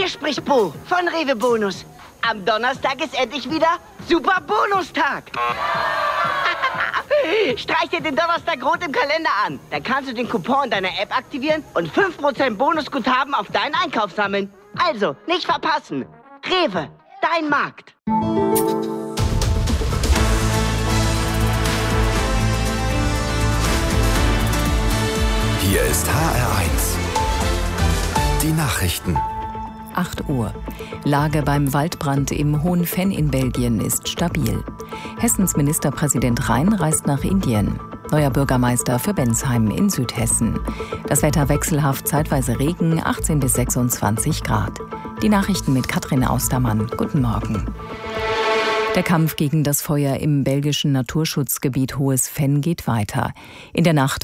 Hier spricht Bo von Rewe Bonus. Am Donnerstag ist endlich wieder Super Bonustag. Streich dir den Donnerstag rot im Kalender an. Dann kannst du den Coupon in deiner App aktivieren und 5% Bonusguthaben auf deinen Einkauf sammeln. Also, nicht verpassen. Rewe, dein Markt. Hier ist HR1. Die Nachrichten. 8 Uhr. Lage beim Waldbrand im Hohen-Venn in Belgien ist stabil. Hessens Ministerpräsident Rhein reist nach Indien. Neuer Bürgermeister für Bensheim in Südhessen. Das Wetter wechselhaft, zeitweise Regen, 18 bis 26 Grad. Die Nachrichten mit Katrin Austermann. Guten Morgen. Der Kampf gegen das Feuer im belgischen Naturschutzgebiet Hohes Venn geht weiter. In der Nacht